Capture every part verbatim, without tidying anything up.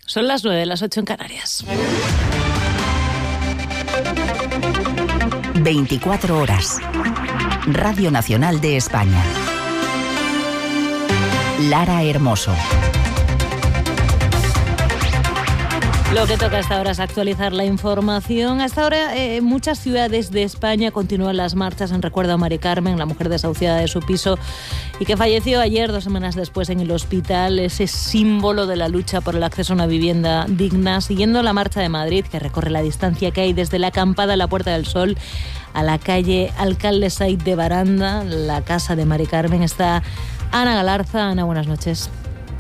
Son las nueve, las ocho en Canarias. veinticuatro horas. Radio Nacional de España. Lara Hermoso. Lo que toca hasta ahora es actualizar la información. Hasta ahora, eh, muchas ciudades de España continúan las marchas en recuerdo a Mari Carmen, la mujer desahuciada de su piso y que falleció ayer, dos semanas después, en el hospital. Ese símbolo de la lucha por el acceso a una vivienda digna, siguiendo la marcha de Madrid, que recorre la distancia que hay desde la acampada a la Puerta del Sol a la calle Alcalde Saiz de Baranda, la casa de Mari Carmen. Está Ana Galarza. Ana, buenas noches.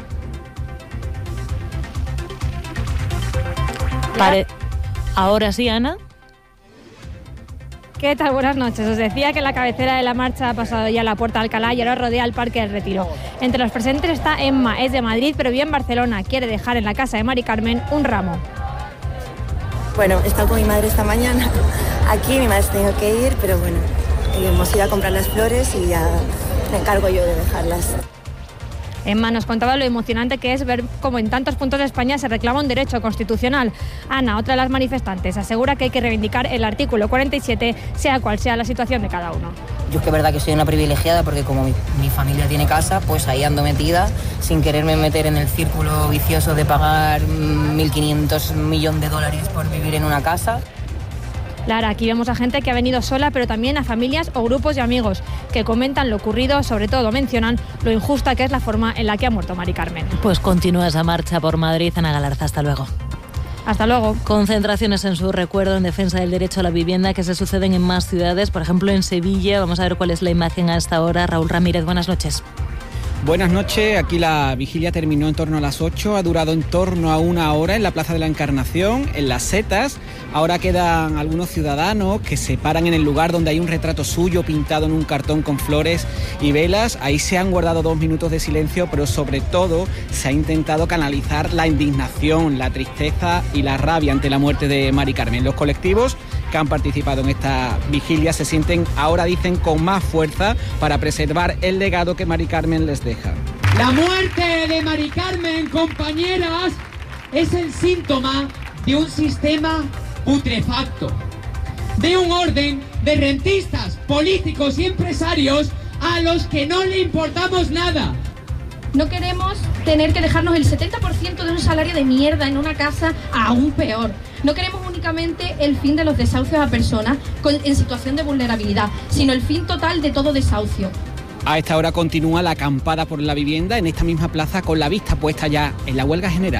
Pare... Ahora sí, Ana. ¿Qué tal? Buenas noches. Os decía que la cabecera de la marcha ha pasado ya a la Puerta de Alcalá y ahora rodea el Parque del Retiro. Entre los presentes está Emma, es de Madrid, pero vive en Barcelona. Quiere dejar en la casa de Mari Carmen un ramo. Bueno, he estado con mi madre esta mañana. Aquí mi madre se tenía que ir, pero bueno, hemos ido a comprar las flores y ya me encargo yo de dejarlas. Emma nos contaba lo emocionante que es ver cómo en tantos puntos de España se reclama un derecho constitucional. Ana, otra de las manifestantes, asegura que hay que reivindicar el artículo cuarenta y siete, sea cual sea la situación de cada uno. Yo es que es verdad que soy una privilegiada porque como mi, mi familia tiene casa, pues ahí ando metida sin quererme meter en el círculo vicioso de pagar mil quinientos millones de dólares por vivir en una casa. Lara, aquí vemos a gente que ha venido sola, pero también a familias o grupos de amigos que comentan lo ocurrido, sobre todo mencionan lo injusta que es la forma en la que ha muerto Mari Carmen. Pues continúa esa marcha por Madrid. Ana Galarza, hasta luego. Hasta luego. Concentraciones en su recuerdo en defensa del derecho a la vivienda que se suceden en más ciudades, por ejemplo en Sevilla. Vamos a ver cuál es la imagen a esta hora. Raúl Ramírez, buenas noches. Buenas noches, aquí la vigilia terminó en torno a las ocho, ha durado en torno a una hora en la Plaza de la Encarnación, en Las Setas. Ahora quedan algunos ciudadanos que se paran en el lugar donde hay un retrato suyo pintado en un cartón con flores y velas. Ahí se han guardado dos minutos de silencio, pero sobre todo se ha intentado canalizar la indignación, la tristeza y la rabia ante la muerte de Mari Carmen. Los colectivos que han participado en esta vigilia se sienten, ahora dicen, con más fuerza para preservar el legado que Mari Carmen les deja. La muerte de Mari Carmen, compañeras, es el síntoma de un sistema putrefacto, de un orden de rentistas, políticos y empresarios a los que no le importamos nada. No queremos tener que dejarnos el setenta por ciento de un salario de mierda en una casa, aún peor. No queremos únicamente el fin de los desahucios a personas con, en situación de vulnerabilidad, sino el fin total de todo desahucio. A esta hora continúa la acampada por la vivienda en esta misma plaza con la vista puesta ya en la huelga general.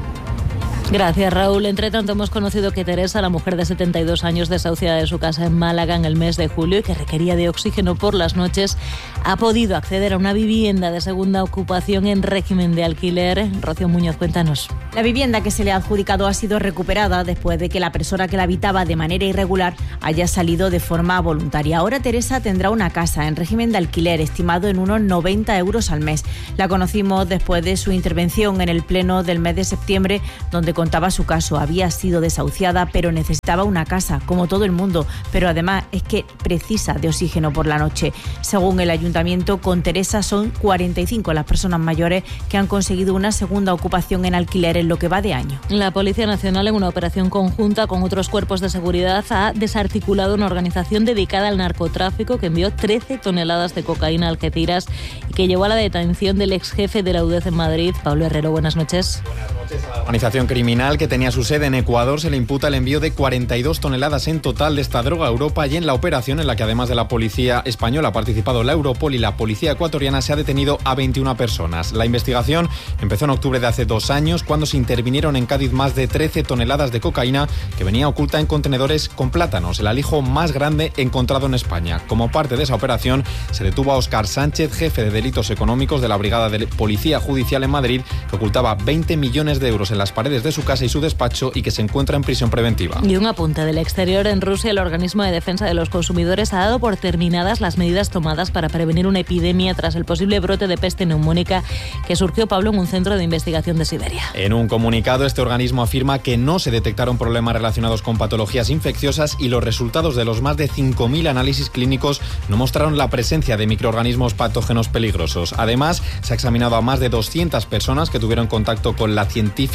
Gracias, Raúl. Entre tanto, hemos conocido que Teresa, la mujer de setenta y dos años desahuciada de su casa en Málaga en el mes de julio y que requería de oxígeno por las noches, ha podido acceder a una vivienda de segunda ocupación en régimen de alquiler. Rocío Muñoz, cuéntanos. La vivienda que se le ha adjudicado ha sido recuperada después de que la persona que la habitaba de manera irregular haya salido de forma voluntaria. Ahora Teresa tendrá una casa en régimen de alquiler estimado en unos noventa euros al mes. La conocimos después de su intervención en el pleno del mes de septiembre, donde contaba su caso. Había sido desahuciada, pero necesitaba una casa, como todo el mundo, pero además es que precisa de oxígeno por la noche. Según el ayuntamiento, con Teresa son cuarenta y cinco las personas mayores que han conseguido una segunda ocupación en alquiler en lo que va de año. La Policía Nacional, en una operación conjunta con otros cuerpos de seguridad, ha desarticulado una organización dedicada al narcotráfico que envió trece toneladas de cocaína a Algeciras y que llevó a la detención del ex jefe de la U D E C en Madrid, Pablo Herrero. Buenas noches. Buenas noches. A la organización criminal que tenía su sede en Ecuador se le imputa el envío de cuarenta y dos toneladas en total de esta droga a Europa, y en la operación, en la que además de la policía española ha participado la Europol y la policía ecuatoriana, se ha detenido a veintiuna personas. La investigación empezó en octubre de hace dos años, cuando se intervinieron en Cádiz más de trece toneladas de cocaína que venía oculta en contenedores con plátanos, el alijo más grande encontrado en España. Como parte de esa operación se detuvo a Óscar Sánchez, jefe de delitos económicos de la Brigada de Policía Judicial en Madrid, que ocultaba veinte millones de euros en las paredes de su casa y su despacho y que se encuentra en prisión preventiva. Y un apunte del exterior: en Rusia, el organismo de defensa de los consumidores ha dado por terminadas las medidas tomadas para prevenir una epidemia tras el posible brote de peste neumónica que surgió, Pablo, en un centro de investigación de Siberia. En un comunicado, este organismo afirma que no se detectaron problemas relacionados con patologías infecciosas y los resultados de los más de cinco mil análisis clínicos no mostraron la presencia de microorganismos patógenos peligrosos. Además, se ha examinado a más de doscientas personas que tuvieron contacto con la científica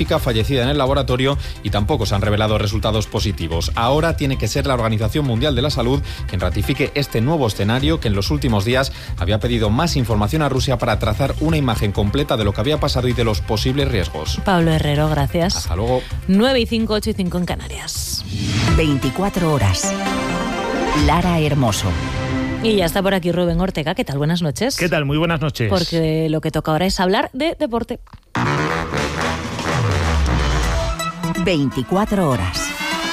chica fallecida en el laboratorio y tampoco se han revelado resultados positivos. Ahora tiene que ser la Organización Mundial de la Salud quien ratifique este nuevo escenario que en los últimos días había pedido más información a Rusia para trazar una imagen completa de lo que había pasado y de los posibles riesgos. Pablo Herrero, gracias. Hasta luego. nueve y cinco, ocho y cinco en Canarias. veinticuatro horas. Lara Hermoso. Y ya está por aquí Rubén Ortega. ¿Qué tal? Buenas noches. ¿Qué tal? Muy buenas noches. Porque lo que toca ahora es hablar de deporte. veinticuatro horas.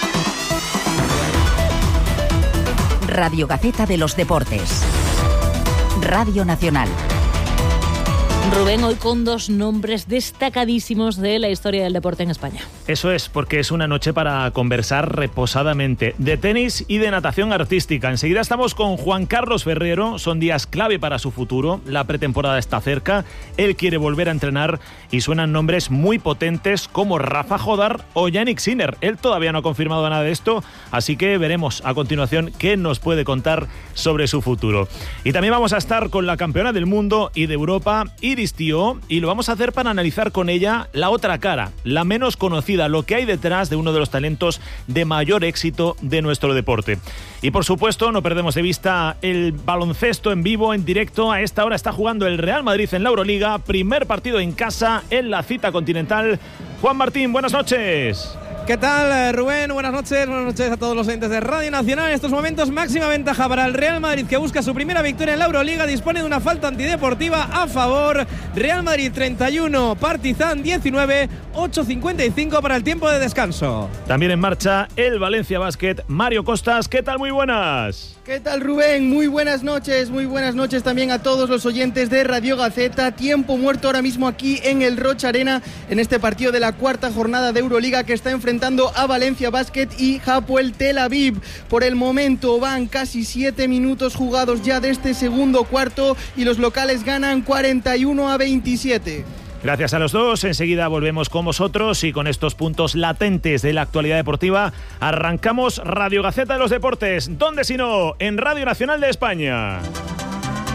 Radio Gaceta de los Deportes. Radio Nacional. Rubén, hoy con dos nombres destacadísimos de la historia del deporte en España. Eso es, porque es una noche para conversar reposadamente de tenis y de natación artística. Enseguida estamos con Juan Carlos Ferrero, son días clave para su futuro, la pretemporada está cerca, él quiere volver a entrenar y suenan nombres muy potentes como Rafa Jodar o Yannick Sinner. Él todavía no ha confirmado nada de esto, así que veremos a continuación qué nos puede contar sobre su futuro. Y también vamos a estar con la campeona del mundo y de Europa, Iris Tío, y lo vamos a hacer para analizar con ella la otra cara, la menos conocida, lo que hay detrás de uno de los talentos de mayor éxito de nuestro deporte. Y por supuesto, no perdemos de vista el baloncesto en vivo, en directo. A esta hora está jugando el Real Madrid en la Euroliga, primer partido en casa en la cita continental. Juan Martín, buenas noches. ¿Qué tal, Rubén? Buenas noches, buenas noches a todos los oyentes de Radio Nacional. En estos momentos, máxima ventaja para el Real Madrid, que busca su primera victoria en la Euroliga. Dispone de una falta antideportiva a favor. Real Madrid treinta y uno, Partizan diecinueve, ocho cincuenta y cinco para el tiempo de descanso. También en marcha el Valencia Basket. Mario Costas, ¿qué tal? Muy buenas. ¿Qué tal, Rubén? Muy buenas noches, muy buenas noches también a todos los oyentes de Radio Gaceta. Tiempo muerto ahora mismo aquí en el Rocha Arena, en este partido de la cuarta jornada de Euroliga que está enfrentando a Valencia Basket y Hapoel Tel Aviv. Por el momento van casi siete minutos jugados ya de este segundo cuarto y los locales ganan cuarenta y uno a veintisiete. Gracias a los dos, enseguida volvemos con vosotros y con estos puntos latentes de la actualidad deportiva arrancamos Radio Gaceta de los Deportes. ¿Dónde si no? En Radio Nacional de España.